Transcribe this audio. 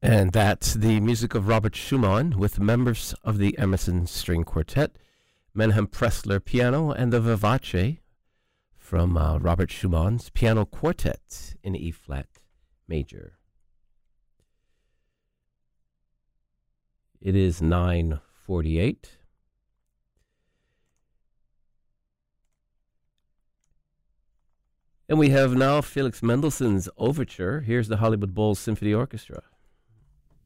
And that's the music of Robert Schumann with members of the Emerson String Quartet, Menahem Pressler piano, and the Vivace from Robert Schumann's Piano Quartet in E-flat major. It is 9:48. And we have now Felix Mendelssohn's Overture. Here's the Hollywood Bowl Symphony Orchestra.